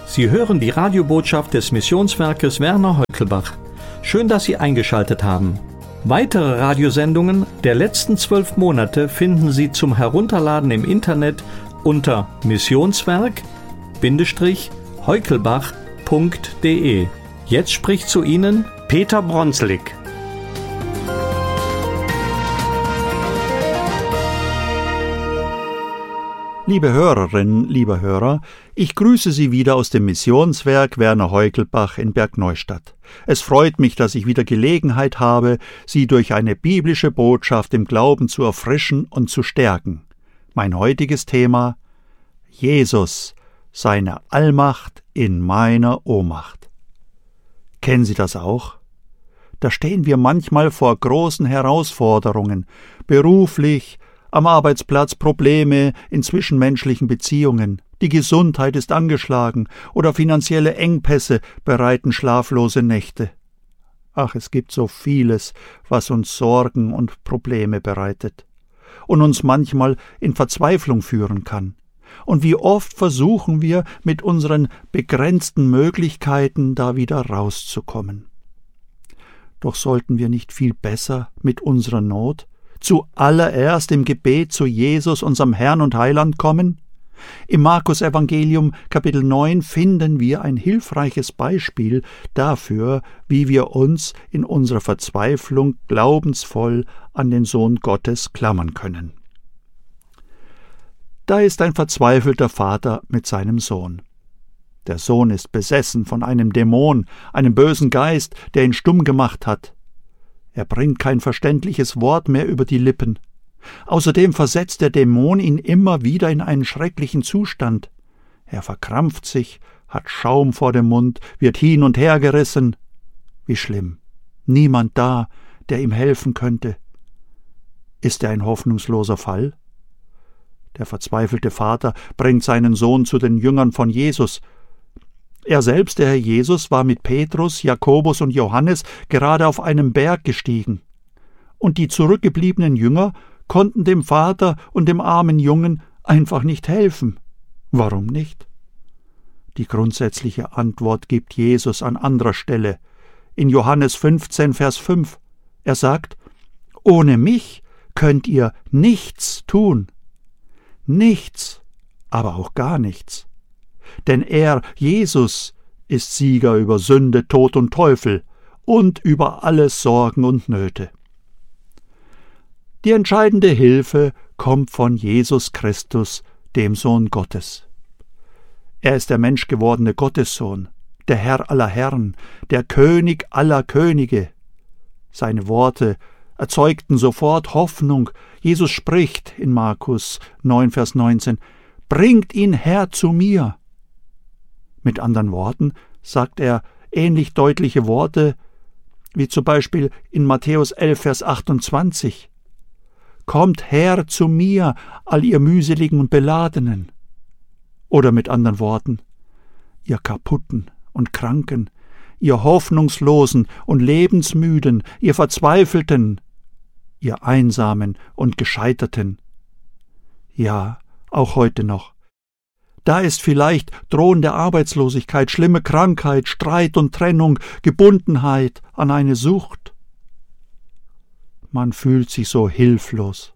Sie hören die Radiobotschaft des Missionswerkes Werner Heukelbach. Schön, dass Sie eingeschaltet haben. Weitere Radiosendungen der letzten 12 Monate finden Sie zum Herunterladen im Internet unter missionswerk-heukelbach.de. Jetzt spricht zu Ihnen Peter Bronslik. Liebe Hörerinnen, lieber Hörer, ich grüße Sie wieder aus dem Missionswerk Werner Heukelbach in Bergneustadt. Es freut mich, dass ich wieder Gelegenheit habe, Sie durch eine biblische Botschaft im Glauben zu erfrischen und zu stärken. Mein heutiges Thema: Jesus, seine Allmacht in meiner Ohnmacht. Kennen Sie das auch? Da stehen wir manchmal vor großen Herausforderungen, beruflich, am Arbeitsplatz Probleme in zwischenmenschlichen Beziehungen, die Gesundheit ist angeschlagen oder finanzielle Engpässe bereiten schlaflose Nächte. Ach, es gibt so vieles, was uns Sorgen und Probleme bereitet und uns manchmal in Verzweiflung führen kann. Und wie oft versuchen wir, mit unseren begrenzten Möglichkeiten da wieder rauszukommen. Doch sollten wir nicht viel besser mit unserer Not zuallererst im Gebet zu Jesus, unserem Herrn und Heiland, kommen? Im Markus-Evangelium, Kapitel 9, finden wir ein hilfreiches Beispiel dafür, wie wir uns in unserer Verzweiflung glaubensvoll an den Sohn Gottes klammern können. Da ist ein verzweifelter Vater mit seinem Sohn. Der Sohn ist besessen von einem Dämon, einem bösen Geist, der ihn stumm gemacht hat. Er bringt kein verständliches Wort mehr über die Lippen. Außerdem versetzt der Dämon ihn immer wieder in einen schrecklichen Zustand. Er verkrampft sich, hat Schaum vor dem Mund, wird hin und her gerissen. Wie schlimm. Niemand da, der ihm helfen könnte. Ist er ein hoffnungsloser Fall? Der verzweifelte Vater bringt seinen Sohn zu den Jüngern von Jesus. Er selbst, der Herr Jesus, war mit Petrus, Jakobus und Johannes gerade auf einem Berg gestiegen. Und die zurückgebliebenen Jünger konnten dem Vater und dem armen Jungen einfach nicht helfen. Warum nicht? Die grundsätzliche Antwort gibt Jesus an anderer Stelle. In Johannes 15, Vers 5. Er sagt: Ohne mich könnt ihr nichts tun. Nichts, aber auch gar nichts. Denn er, Jesus, ist Sieger über Sünde, Tod und Teufel und über alle Sorgen und Nöte. Die entscheidende Hilfe kommt von Jesus Christus, dem Sohn Gottes. Er ist der menschgewordene Gottessohn, der Herr aller Herren, der König aller Könige. Seine Worte erzeugten sofort Hoffnung. Jesus spricht in Markus 9, Vers 19, »Bringt ihn her zu mir!« Mit anderen Worten sagt er ähnlich deutliche Worte, wie zum Beispiel in Matthäus 11, Vers 28. »Kommt her zu mir, all ihr mühseligen und Beladenen!« Oder mit anderen Worten, ihr Kaputten und Kranken, ihr Hoffnungslosen und Lebensmüden, ihr Verzweifelten, ihr Einsamen und Gescheiterten. Ja, auch heute noch. Da ist vielleicht drohende Arbeitslosigkeit, schlimme Krankheit, Streit und Trennung, Gebundenheit an eine Sucht. Man fühlt sich so hilflos.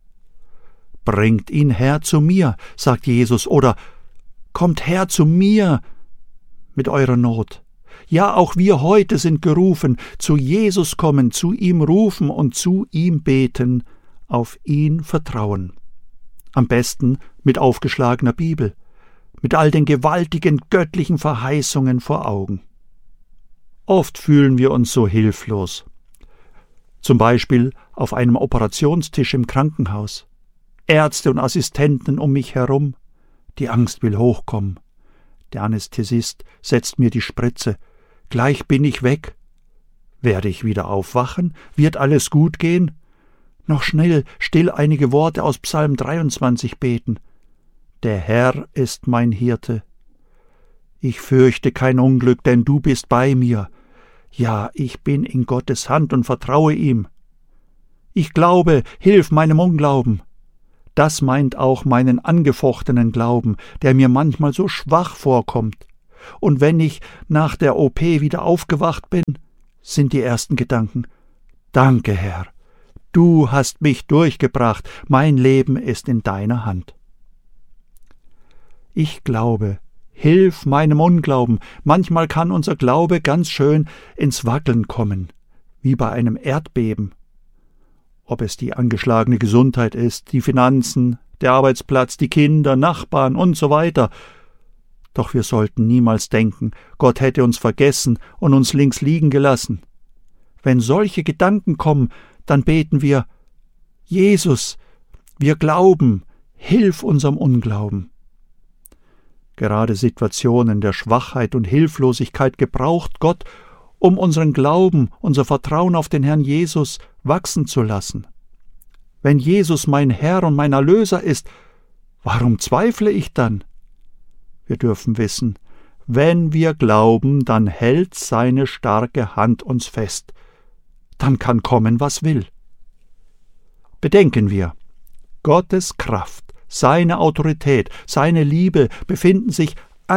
»Bringt ihn her zu mir«, sagt Jesus, oder »Kommt her zu mir mit eurer Not«. Ja, auch wir heute sind gerufen, zu Jesus kommen, zu ihm rufen und zu ihm beten, auf ihn vertrauen. Am besten mit aufgeschlagener Bibel, mit all den gewaltigen göttlichen Verheißungen vor Augen. Oft fühlen wir uns so hilflos. Zum Beispiel auf einem Operationstisch im Krankenhaus. Ärzte und Assistenten um mich herum. Die Angst will hochkommen. Der Anästhesist setzt mir die Spritze. Gleich bin ich weg. Werde ich wieder aufwachen? Wird alles gut gehen? Noch schnell, still einige Worte aus Psalm 23 beten. Der Herr ist mein Hirte. Ich fürchte kein Unglück, denn du bist bei mir. Ja, ich bin in Gottes Hand und vertraue ihm. Ich glaube, hilf meinem Unglauben. Das meint auch meinen angefochtenen Glauben, der mir manchmal so schwach vorkommt. Und wenn ich nach der OP wieder aufgewacht bin, sind die ersten Gedanken: Danke, Herr, du hast mich durchgebracht, mein Leben ist in deiner Hand. Ich glaube, hilf meinem Unglauben. Manchmal kann unser Glaube ganz schön ins Wackeln kommen, wie bei einem Erdbeben. Ob es die angeschlagene Gesundheit ist, die Finanzen, der Arbeitsplatz, die Kinder, Nachbarn und so weiter. Doch wir sollten niemals denken, Gott hätte uns vergessen und uns links liegen gelassen. Wenn solche Gedanken kommen, dann beten wir: Jesus, wir glauben, hilf unserem Unglauben. Gerade Situationen der Schwachheit und Hilflosigkeit gebraucht Gott, um unseren Glauben, unser Vertrauen auf den Herrn Jesus wachsen zu lassen. Wenn Jesus mein Herr und mein Erlöser ist, warum zweifle ich dann? Wir dürfen wissen, wenn wir glauben, dann hält seine starke Hand uns fest. Dann kann kommen, was will. Bedenken wir, Gottes Kraft, seine Autorität, seine Liebe befinden sich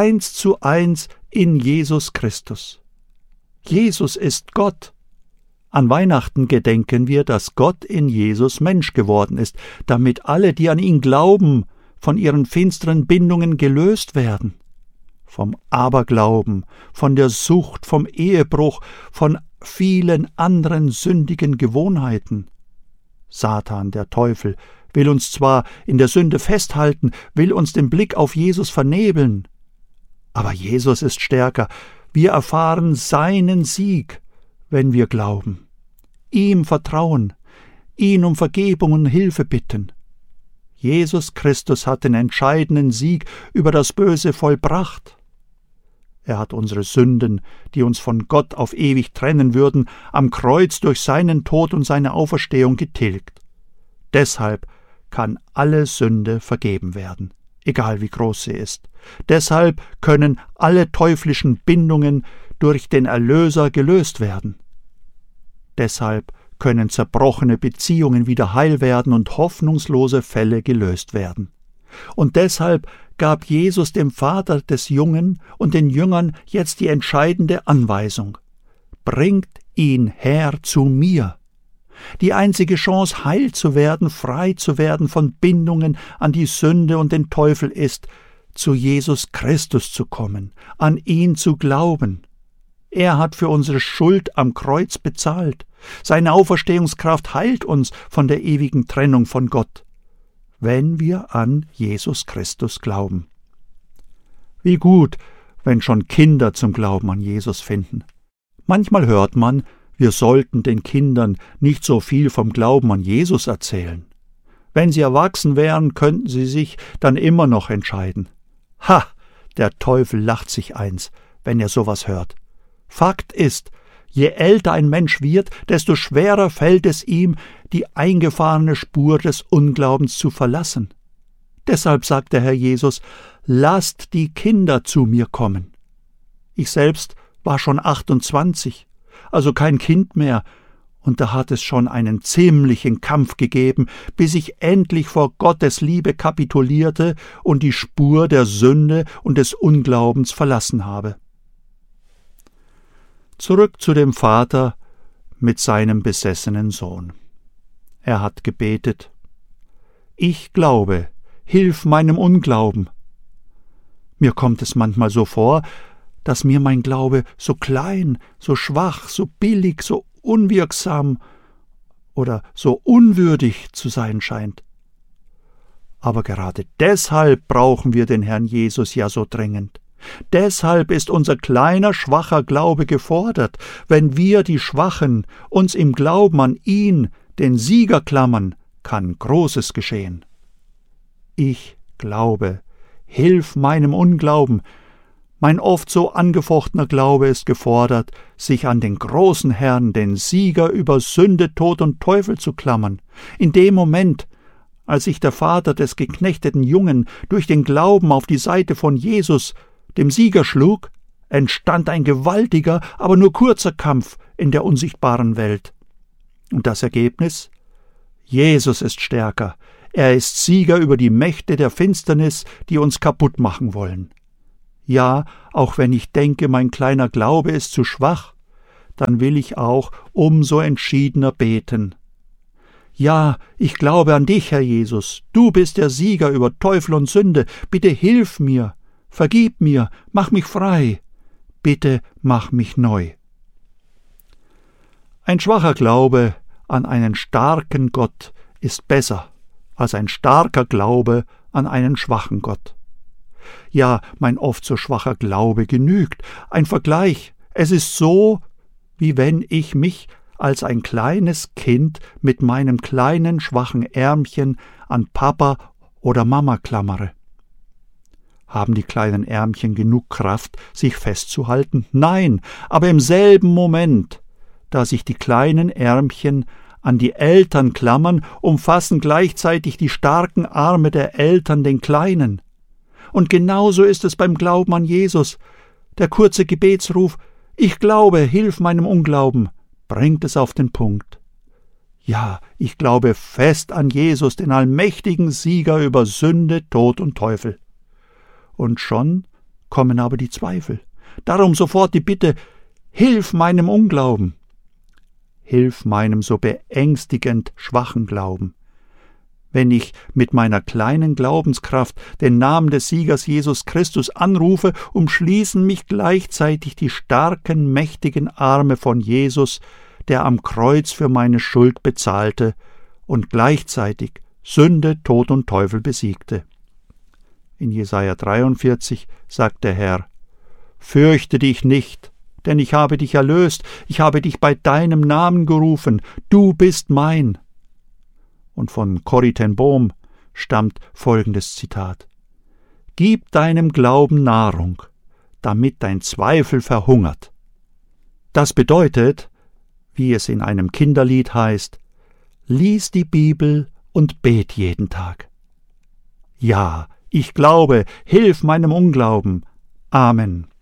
1:1 in Jesus Christus. Jesus ist Gott. An Weihnachten gedenken wir, dass Gott in Jesus Mensch geworden ist, damit alle, die an ihn glauben, von ihren finsteren Bindungen gelöst werden. Vom Aberglauben, von der Sucht, vom Ehebruch, von vielen anderen sündigen Gewohnheiten. Satan, der Teufel, will uns zwar in der Sünde festhalten, will uns den Blick auf Jesus vernebeln, aber Jesus ist stärker. Wir erfahren seinen Sieg, wenn wir glauben, ihm vertrauen, ihn um Vergebung und Hilfe bitten. Jesus Christus hat den entscheidenden Sieg über das Böse vollbracht. Er hat unsere Sünden, die uns von Gott auf ewig trennen würden, am Kreuz durch seinen Tod und seine Auferstehung getilgt. Deshalb kann alle Sünde vergeben werden, egal wie groß sie ist. Deshalb können alle teuflischen Bindungen durch den Erlöser gelöst werden. Deshalb können zerbrochene Beziehungen wieder heil werden und hoffnungslose Fälle gelöst werden. Und deshalb gab Jesus dem Vater des Jungen und den Jüngern jetzt die entscheidende Anweisung: Bringt ihn her zu mir. Die einzige Chance, heil zu werden, frei zu werden von Bindungen an die Sünde und den Teufel ist, zu Jesus Christus zu kommen, an ihn zu glauben. Er hat für unsere Schuld am Kreuz bezahlt. Seine Auferstehungskraft heilt uns von der ewigen Trennung von Gott, wenn wir an Jesus Christus glauben. Wie gut, wenn schon Kinder zum Glauben an Jesus finden. Manchmal hört man, wir sollten den Kindern nicht so viel vom Glauben an Jesus erzählen. Wenn sie erwachsen wären, könnten sie sich dann immer noch entscheiden. Ha, der Teufel lacht sich eins, wenn er sowas hört. Fakt ist, je älter ein Mensch wird, desto schwerer fällt es ihm, die eingefahrene Spur des Unglaubens zu verlassen. Deshalb sagt der Herr Jesus: Lasst die Kinder zu mir kommen. Ich selbst war schon 28, also kein Kind mehr, und da hat es schon einen ziemlichen Kampf gegeben, bis ich endlich vor Gottes Liebe kapitulierte und die Spur der Sünde und des Unglaubens verlassen habe. Zurück zu dem Vater mit seinem besessenen Sohn. Er hat gebetet: Ich glaube, hilf meinem Unglauben. Mir kommt es manchmal so vor, dass mir mein Glaube so klein, so schwach, so billig, so unwirksam oder so unwürdig zu sein scheint. Aber gerade deshalb brauchen wir den Herrn Jesus ja so dringend. Deshalb ist unser kleiner, schwacher Glaube gefordert, wenn wir, die Schwachen, uns im Glauben an ihn, den Sieger, klammern, kann Großes geschehen. Ich glaube, hilf meinem Unglauben. Mein oft so angefochtener Glaube ist gefordert, sich an den großen Herrn, den Sieger über Sünde, Tod und Teufel zu klammern. In dem Moment, als sich der Vater des geknechteten Jungen durch den Glauben auf die Seite von Jesus, dem Sieger, schlug, entstand ein gewaltiger, aber nur kurzer Kampf in der unsichtbaren Welt. Und das Ergebnis? Jesus ist stärker. Er ist Sieger über die Mächte der Finsternis, die uns kaputt machen wollen. Ja, auch wenn ich denke, mein kleiner Glaube ist zu schwach, dann will ich auch umso entschiedener beten. Ja, ich glaube an dich, Herr Jesus. Du bist der Sieger über Teufel und Sünde. Bitte hilf mir, vergib mir, mach mich frei. Bitte mach mich neu. Ein schwacher Glaube an einen starken Gott ist besser als ein starker Glaube an einen schwachen Gott. Ja, mein oft so schwacher Glaube genügt. Ein Vergleich. Es ist so, wie wenn ich mich als ein kleines Kind mit meinem kleinen, schwachen Ärmchen an Papa oder Mama klammere. Haben die kleinen Ärmchen genug Kraft, sich festzuhalten? Nein, aber im selben Moment, da sich die kleinen Ärmchen an die Eltern klammern, umfassen gleichzeitig die starken Arme der Eltern den Kleinen. Und genauso ist es beim Glauben an Jesus. Der kurze Gebetsruf, »Ich glaube, hilf meinem Unglauben«, bringt es auf den Punkt. Ja, ich glaube fest an Jesus, den allmächtigen Sieger über Sünde, Tod und Teufel. Und schon kommen aber die Zweifel. Darum sofort die Bitte, hilf meinem Unglauben. Hilf meinem so beängstigend schwachen Glauben. Wenn ich mit meiner kleinen Glaubenskraft den Namen des Siegers Jesus Christus anrufe, umschließen mich gleichzeitig die starken, mächtigen Arme von Jesus, der am Kreuz für meine Schuld bezahlte und gleichzeitig Sünde, Tod und Teufel besiegte. In Jesaja 43 sagt der Herr: Fürchte dich nicht, denn ich habe dich erlöst, ich habe dich bei deinem Namen gerufen, du bist mein. Und von Corrie ten Boom stammt folgendes Zitat: Gib deinem Glauben Nahrung, damit dein Zweifel verhungert. Das bedeutet, wie es in einem Kinderlied heißt, lies die Bibel und bet jeden Tag. Ja, ich glaube, hilf meinem Unglauben. Amen.